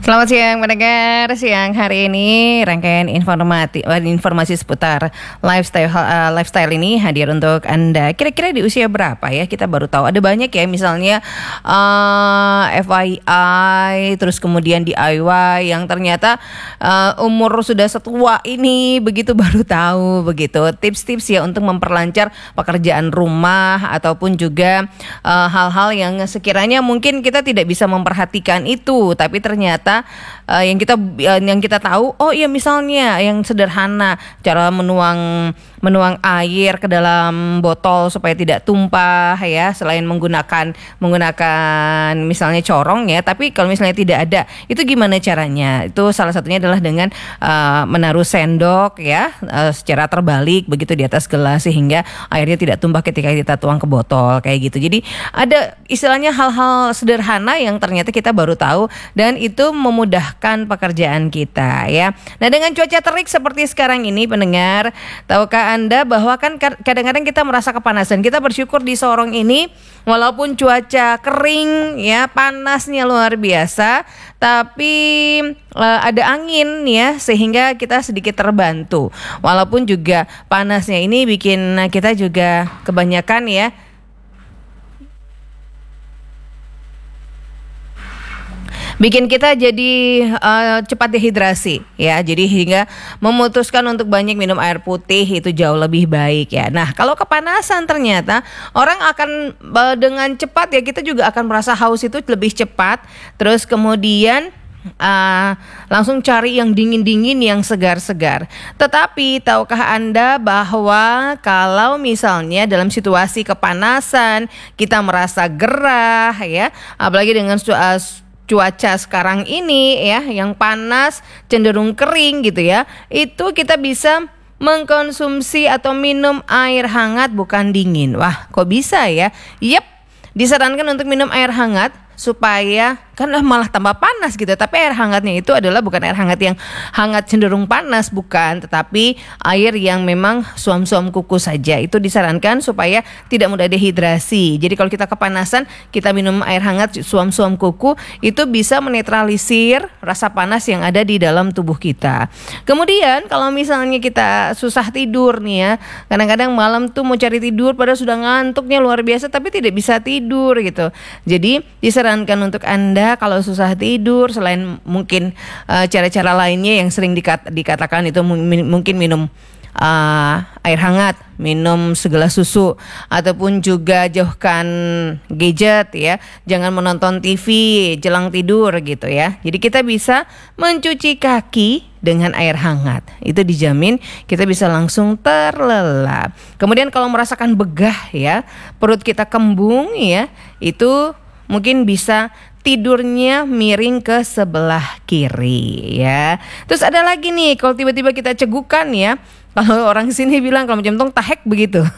Selamat siang pendengar, siang hari ini rangkaian informasi seputar lifestyle ini hadir untuk Anda. Kira-kira di usia berapa ya? Kita baru tahu ada banyak ya, misalnya FYI, terus kemudian DIY yang ternyata umur sudah setua ini begitu baru tahu begitu. Tips-tips ya untuk memperlancar pekerjaan rumah ataupun juga hal-hal yang sekiranya mungkin kita tidak bisa memperhatikan itu, tapi ternyata yang kita tahu, oh iya misalnya yang sederhana, cara menuang air ke dalam botol supaya tidak tumpah ya, selain menggunakan misalnya corong ya, tapi kalau misalnya tidak ada, itu gimana caranya? Itu salah satunya adalah dengan menaruh sendok ya secara terbalik begitu di atas gelas sehingga airnya tidak tumpah ketika kita tuang ke botol kayak gitu. Jadi ada istilahnya hal-hal sederhana yang ternyata kita baru tahu dan itu memudahkan pekerjaan kita ya. Nah, dengan cuaca terik seperti sekarang ini pendengar, tahukah Anda bahwa kan kadang-kadang kita merasa kepanasan. Kita bersyukur di Sorong ini walaupun cuaca kering ya, panasnya luar biasa, tapi ada angin ya sehingga kita sedikit terbantu. Walaupun juga panasnya ini bikin kita juga kebanyakan ya bikin kita jadi cepat dehidrasi ya, jadi hingga memutuskan untuk banyak minum air putih itu jauh lebih baik ya. Nah, kalau kepanasan ternyata orang akan dengan cepat ya, kita juga akan merasa haus itu lebih cepat, terus kemudian langsung cari yang dingin-dingin, yang segar-segar. Tetapi tahukah Anda bahwa kalau misalnya dalam situasi kepanasan kita merasa gerah ya, apalagi dengan cuaca sekarang ini ya yang panas cenderung kering gitu ya, itu kita bisa mengkonsumsi atau minum air hangat bukan dingin. Wah, kok bisa ya? Yep, disarankan untuk minum air hangat supaya kan malah tambah panas gitu. Tapi air hangatnya itu adalah bukan air hangat yang hangat cenderung panas, bukan, tetapi air yang memang suam-suam kuku saja. Itu disarankan supaya tidak mudah dehidrasi. Jadi kalau kita kepanasan, kita minum air hangat suam-suam kuku, itu bisa menetralisir rasa panas yang ada di dalam tubuh kita. Kemudian kalau misalnya kita susah tidur nih ya, kadang-kadang malam tuh mau cari tidur padahal sudah ngantuknya luar biasa tapi tidak bisa tidur gitu. Jadi disarankan untuk Anda kalau susah tidur, selain mungkin cara-cara lainnya yang sering dikatakan itu mungkin minum air hangat, minum segelas susu, ataupun juga jauhkan gadget ya, jangan menonton TV jelang tidur gitu ya. Jadi kita bisa mencuci kaki dengan air hangat, itu dijamin kita bisa langsung terlelap. Kemudian kalau merasakan begah ya, perut kita kembung ya, itu mungkin bisa tidurnya miring ke sebelah kiri ya. Terus ada lagi nih, kalau tiba-tiba kita cegukan ya, kalau orang sini bilang kalau jantong tahek begitu.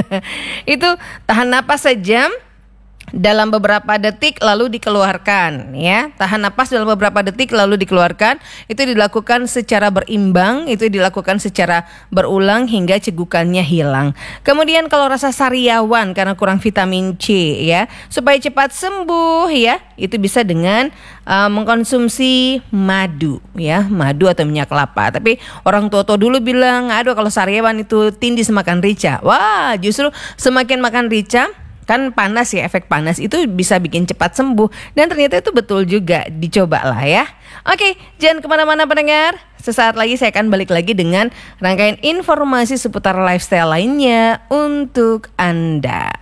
Itu tahan napas sejam dalam beberapa detik lalu dikeluarkan ya. Tahan napas dalam beberapa detik lalu dikeluarkan. Itu dilakukan secara berimbang, itu dilakukan secara berulang hingga cegukannya hilang. Kemudian kalau rasa sariawan karena kurang vitamin C ya, supaya cepat sembuh ya, itu bisa dengan mengkonsumsi madu ya, madu atau minyak kelapa. Tapi orang tua dulu bilang, aduh kalau sariawan itu tindih semakan rica. Wah, justru semakin makan rica kan panas ya, efek panas itu bisa bikin cepat sembuh. Dan ternyata itu betul juga, dicobalah ya. Oke, jangan kemana-mana pendengar. Sesaat lagi saya akan balik lagi dengan rangkaian informasi seputar lifestyle lainnya untuk Anda.